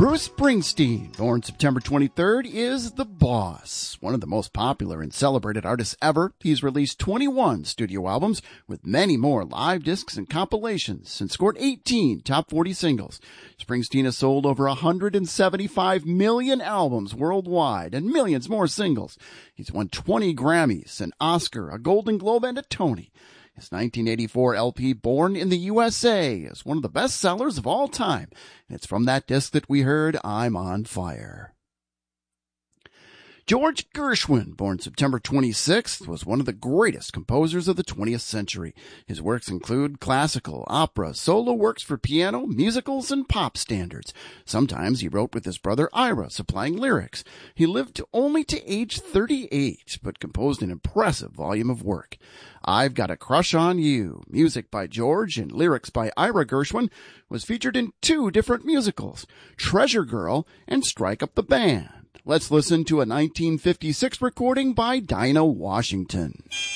Bruce Springsteen, born September 23rd, is the boss. One of the most popular and celebrated artists ever, he's released 21 studio albums with many more live discs and compilations and scored 18 top 40 singles. Springsteen has sold over 175 million albums worldwide and millions more singles. He's won 20 Grammys, an Oscar, a Golden Globe, and a Tony. His 1984 LP, Born in the USA, is one of the best sellers of all time. And it's from that disc that we heard I'm on Fire. George Gershwin, born September 26th, was one of the greatest composers of the 20th century. His works include classical, opera, solo works for piano, musicals, and pop standards. Sometimes he wrote with his brother Ira, supplying lyrics. He lived only to age 38, but composed an impressive volume of work. I've Got a Crush on You, music by George and lyrics by Ira Gershwin, was featured in 2 different musicals, Treasure Girl and Strike Up the Band. Let's listen to a 1956 recording by Dinah Washington.